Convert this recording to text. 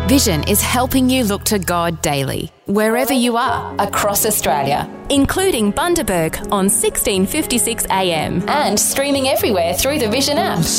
Vision is helping you look to God daily, wherever you are across Australia, including Bundaberg on 1656 AM and streaming everywhere through the Vision app.